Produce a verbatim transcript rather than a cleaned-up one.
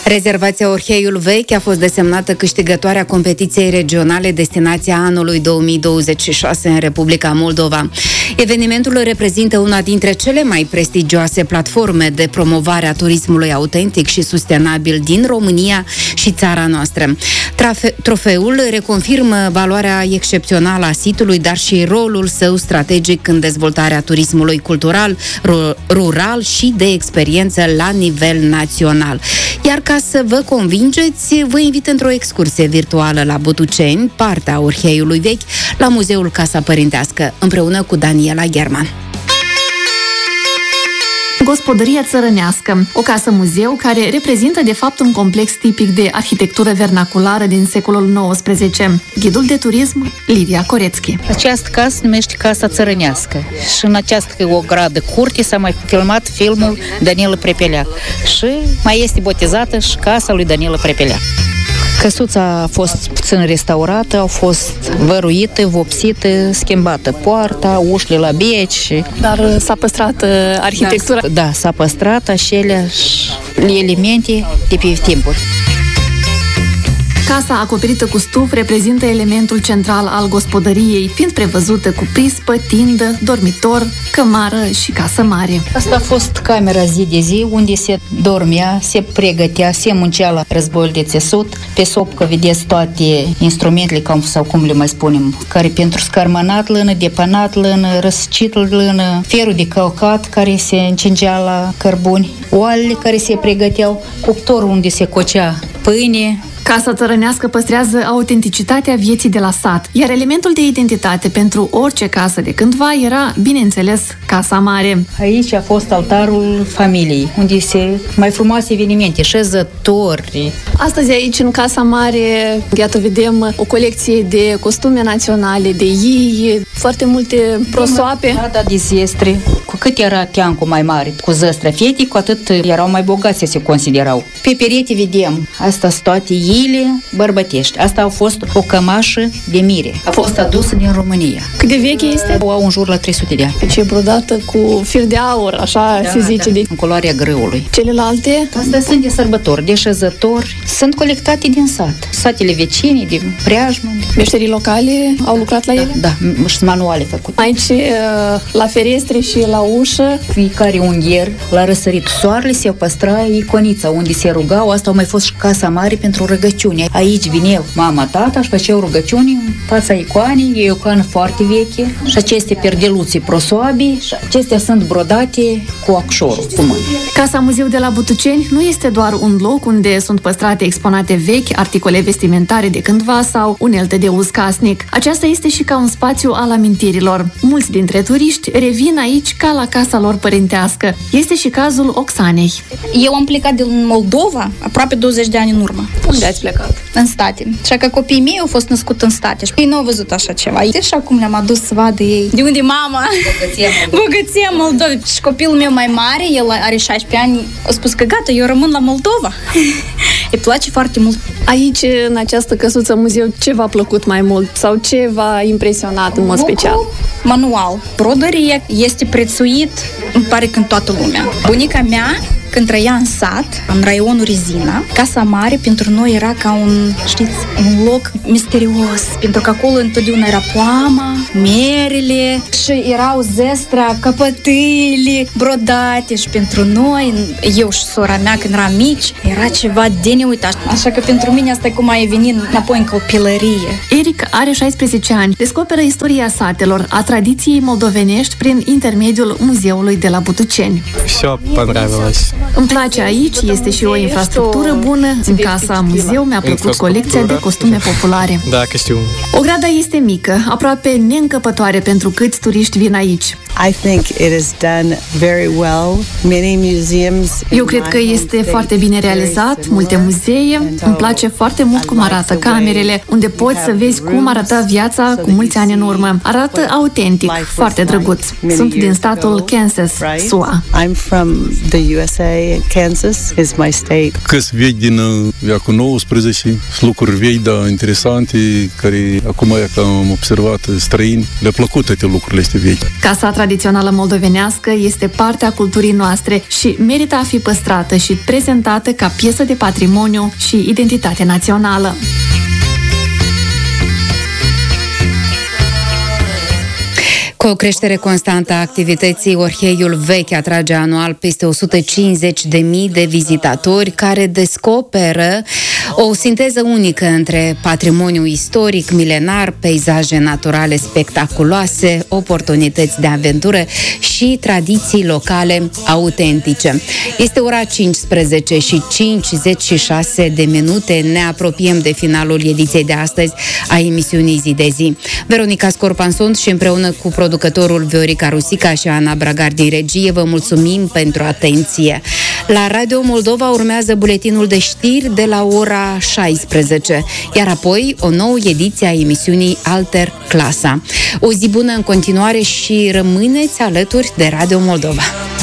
Rezervația Orheiul Vechi a fost desemnată câștigătoarea competiției regionale Destinația Anului două mii douăzeci și șase în Republica Moldova. Evenimentul reprezintă una dintre cele mai prestigioase platforme de promovare a turismului autentic și sustenabil din România și țara noastră. Trafe- trofeul reconfirmă valoarea excepțională a sitului, dar și rolul său strategic în dezvoltarea turismului cultural, ru- rural și de experiență la nivel național. Iar ca să vă convingeți, vă invit într-o excursie virtuală la Butuceni, partea Orheiului Vechi, la Muzeul Casa Părintească, împreună cu Daniela German. Gospodăria țărănească, o casă-muzeu care reprezintă de fapt un complex tipic de arhitectură vernaculară din secolul nouăsprezece. Ghidul de turism, Lidia Corețchi. Această casă se numește Casa Țărănească și în această ogradă curte s-a mai filmat filmul Danilă Prepeleac și mai este botezată și casa lui Danilă Prepeleac. Căsuța a fost puțin restaurată, au fost văruite, vopsite, schimbată poarta, ușile la beci. Dar s-a păstrat uh, arhitectura? Da, da, s-a păstrat aceleași elemente de pe timpuri. Casa acoperită cu stuf reprezintă elementul central al gospodăriei, fiind prevăzută cu prispă, tindă, dormitor, cămară și casă mare. Asta a fost camera zi de zi, unde se dormea, se pregătea, se muncea la războiul de țesut. Pe sopcă vedeți toate instrumentele, sau cum le mai spunem, care pentru scarmănat lână, depanat lână, răscit lână, ferul de călcat care se încingea la cărbuni, oalele care se pregăteau, cuptorul unde se cocea pâine. Casa țărănească păstrează autenticitatea vieții de la sat, iar elementul de identitate pentru orice casă de cândva era, bineînțeles, casa mare. Aici a fost altarul familiei, unde se mai frumoase evenimente, șezători. Astăzi aici, în casa mare, iată, vedem o colecție de costume naționale, de iei, foarte multe prosoape. Da, da, de zestre. Cu cât era teancul mai mare, cu zăstre fietii, cu atât erau mai bogați, se considerau. Pe perete vedem, asta sunt toate iile bărbătești. Asta a fost o cămașă de mire. A fost adusă din România. Cât de veche este? Au în jur la trei sute de ani. Deci e brodată cu fir de aur, așa da, se zice. Da. De... în culoarea grâului. Celelalte? Astea sunt de sărbători, de șezători. Sunt colectate din sat. Satele vecine, din preajmă. Meșterii locale au lucrat la da, ele? Da, și manuale făcute. Aici, la ferestre și la ușă. Fiecare ungher, la răsărit soarele, se păstra iconița unde se rugau. Asta a mai fost și casa mare pentru rugăciune. Aici vineau mama, tata și făceau rugăciuni în fața icoanei. E o icoană foarte veche și aceste perdeluțe prosoabii și acestea sunt brodate cu acșorul, cu mână. Casa Muzeu de la Butuceni nu este doar un loc unde sunt păstrate exponate vechi, articole vestimentare de cândva sau unelte de uz casnic. Aceasta este și ca un spațiu al amintirilor. Mulți dintre turiști revin aici ca la casa lor părintească. Este și cazul Oxanei. Eu am plecat din Moldova aproape douăzeci de ani în urmă. Unde ați plecat? În state. Și că copiii mei au fost născuți în state și ei nu au văzut așa ceva. Și acum le-am adus să vadă ei de unde mama. Bogăția Moldova. Bogăția Moldova. Și copilul meu mai mare, el are șaisprezece ani, a spus că gata, eu rămân la Moldova. Îi place foarte mult. Aici, în această căsuță muzeu, ce v-a plăcut mai mult? Sau ce v-a impresionat în mod special? Manual. Brodărie este prețuit, îmi pare că în toată lumea. Bunica mea, când trăia în sat, în raionul Rezina, casa mare pentru noi era ca un, știți, un loc misterios, pentru că acolo întotdeauna era poama, merele și erau zestra, căpătâile brodate și pentru noi, eu și sora mea când eram mici, era ceva de neuitat. Așa că pentru mine asta e cum ai venit înapoi în copilărie. Eric are șaisprezece ani, descoperă istoria satelor, a tradiției moldovenești prin intermediul muzeului de la Butuceni. Все понравилось. Îmi place aici, este și o infrastructură bună. În casa muzeu mi-a plăcut colecția de costume populare. Da, costume. Ograda este mică, aproape neîncăpătoare pentru câți turiști vin aici. I think it is done very well. Many museums. Eu cred că este foarte bine realizat, multe muzee. Îmi place foarte mult cum arată camerele, unde poți să vezi cum arăta viața cu mulți ani în urmă. Arată autentic, foarte drăguț. Sunt din statul Kansas, S U A. I'm from the U S A. Kansas is my state. Câți vechi din veacul nouăsprezece, lucruri vechi, dar interesante, care acum, că am observat, străini, le-a plăcut toate lucrurile astea vechi. Casa tradițională moldovenească este parte a culturii noastre și merită a fi păstrată și prezentată ca piesă de patrimoniu și identitate națională. Cu o creștere constantă a activității, Orheiul Vechi atrage anual peste o sută cincizeci de mii de vizitatori care descoperă o sinteză unică între patrimoniu istoric, milenar, peisaje naturale spectaculoase, oportunități de aventură și tradiții locale autentice. Este ora cincisprezece și cincizeci și șase de minute. Ne apropiem de finalul ediției de astăzi a emisiunii Zi de Zi. Veronica Scorpan sunt și împreună cu producătorul Viorica Rusica și Ana Bragar din regie vă mulțumim pentru atenție. La Radio Moldova urmează buletinul de știri de la ora șaisprezece, iar apoi o nouă ediție a emisiunii Alter Clasa. O zi bună în continuare și rămâneți alături de Radio Moldova.